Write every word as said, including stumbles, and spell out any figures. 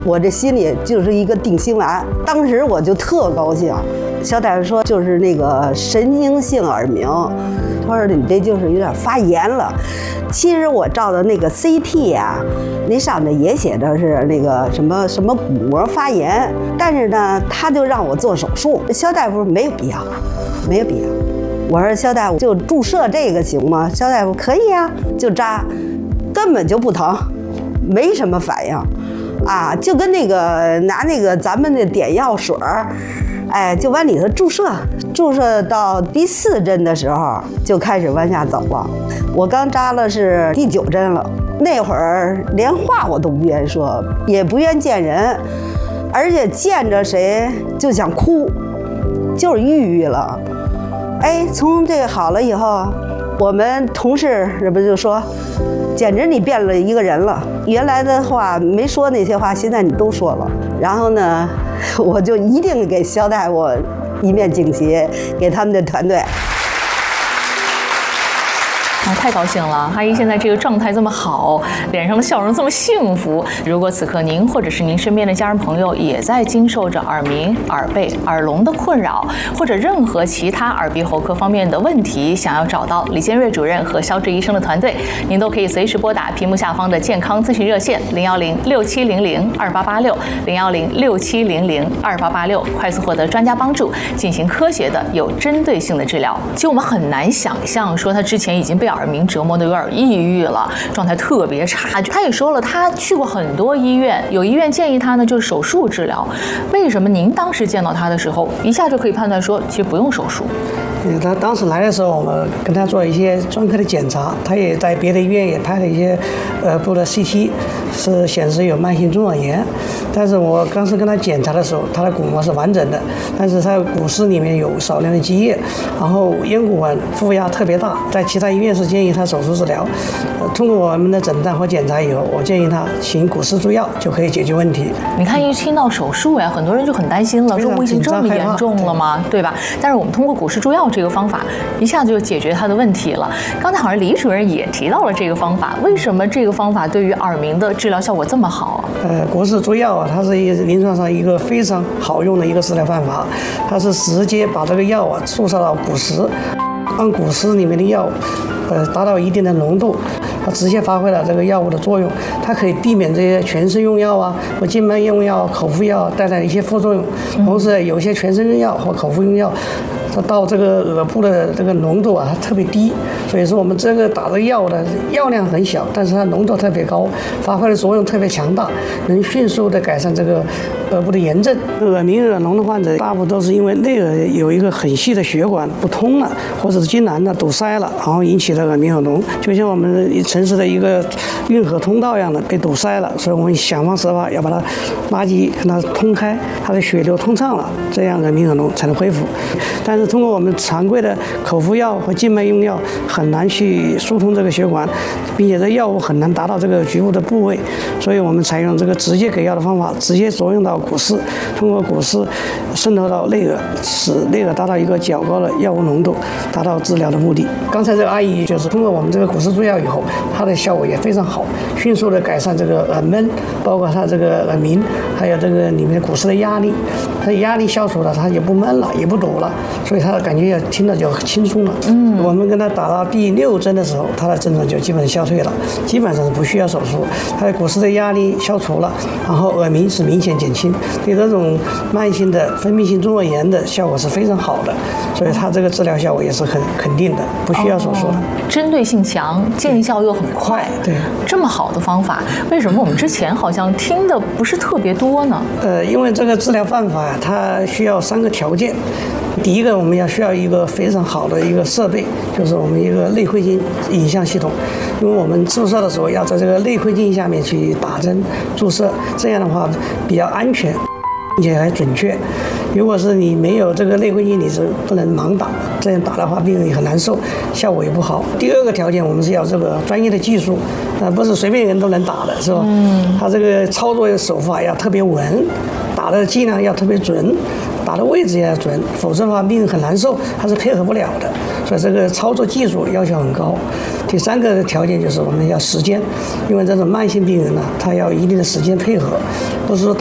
我这心里就是一个定心丸，当时我就特高兴。小大夫说就是那个神经性耳鸣，他说你这就是有点发炎了。其实我照的那个 C T 啊，那上面也写着是那个什么什么鼓膜发炎，但是呢，他就让我做手术。肖大夫说没有必要，没有必要。我说肖大夫就注射这个行吗？肖大夫可以啊，就扎，根本就不疼，没什么反应。啊，就跟那个拿那个咱们的点药水儿，哎，就往里头注射，注射到第四针的时候就开始往下走了。我刚扎了是第九针了，那会儿连话我都不愿意说，也不愿见人，而且见着谁就想哭，就是抑郁了。哎，从这个好了以后，我们同事这不就说，简直你变了一个人了，原来的话没说那些话，现在你都说了。然后呢，我就一定给肖大夫一面锦旗，给他们的团队。 啊，太高兴了！阿姨现在这个状态这么好，脸上的笑容这么幸福。如果此刻您或者是您身边的家人朋友也在经受着耳鸣、耳背、耳聋的困扰，或者任何其他耳鼻喉科方面的问题，想要找到李建瑞主任和肖志医生的团队，您都可以随时拨打屏幕下方的健康咨询热线零幺零六七零零二八八六零幺零六七零零二八八六，快速获得专家帮助，进行科学的、有针对性的治疗。其实我们很难想象，说他之前已经被耳鸣折磨的有点抑郁了，状态特别差。他也说了，他去过很多医院，有医院建议他呢就是手术治疗。为什么您当时见到他的时候，一下就可以判断说，其实不用手术？ 嗯，他当时来的时候，我们跟他做一些专科的检查，他也在别的医院也拍了一些耳部的 C T， 是显示有慢性中耳炎。但是我当时跟他检查的时候，他的鼓膜是完整的，但是他的鼓室里面有少量的积液，然后咽鼓管负压特别大，在其他医院是建议他手术治疗。呃、通过我们的诊断和检查以后，我建议他行骨丝注药就可以解决问题。 你看，一听到手术呀，很多人就很担心了，说我已经这么严重了吗？对吧？但是我们通过骨丝注药这个方法，一下子就解决他的问题了。刚才好像李主任也提到了这个方法，为什么这个方法对于耳鸣的治疗效果这么好？ 呃，骨丝注药啊，它是一临床上一个非常好用的一个治疗办法，它是直接把这个药啊注射到骨丝，让骨丝里面的药，呃，达到一定的浓度。它直接发挥了这个药物的作用，它可以避免这些全身用药啊或静脉用药、口服药带来的一些副作用。同时，有些全身用药或口服用药，它到这个耳部的这个浓度啊，它特别低。所以说，我们这个打的药的药量很小，但是它浓度特别高，发挥的作用特别强大，能迅速的改善这个耳部的炎症。耳鸣、耳聋的患者，大部分都是因为内耳有一个很细的血管不通了，或者是痉挛的堵塞了，然后引起的耳鸣耳聋。就像我们城市的一个运河通道一样的被堵塞了，所以我们想方设法要把它垃圾让它通开，它的血流通畅了，这样耳鸣耳聋才能恢复。但是通过我们常规的口服药和静脉用药，很难去疏通这个血管，并且这药物很难达到这个局部的部位，所以我们采用这个直接给药的方法，直接作用到骨丝，通过骨丝渗透到内耳，使内耳达到一个较高的药物浓度，达到治疗的目的。刚才这个阿姨就是通过我们这个骨丝注药以后，它的效果也非常好，迅速的改善这个耳闷，包括它这个耳鸣，还有这个里面的骨丝的压力，它的压力消除了，它也不闷了，也不堵了，所以它的感觉也听着就轻松了。嗯，我们跟他打到第六针的时候，他的症状就基本消退了，基本上是不需要手术，他的骨丝的压力消除了，然后耳鸣是明显减轻，对这种慢性的分泌性中耳炎的效果是非常好的，所以他这个治疗效果也是很肯定的，不需要手术的。哦， 针对性强，见效又很快。 对， 这么好的方法，为什么我们之前好像听的不是特别多呢？ 呃，因为这个治疗办法它需要三个条件。第一个，我们要需要一个非常好的一个设备，就是我们一个内窥镜影像系统，因为我们注射的时候要在这个内窥镜下面去打针注射，这样的话比较安全，并且还准确。如果是你没有这个内窥镜，你是不能盲打，这样打的话病人也很难受，效果也不好。第二个条件，我们是要这个专业的技术，啊，不是随便人都能打的，是吧？嗯。他这个操作手法要特别稳，打打的剂量要特别准，打的位置也要准，否则的话病人很难受，他是配合不了的。所以这个操作技术要求很高。第三个条件就是我们要时间，因为这种慢性病人呢，他要一定的时间配合，不是说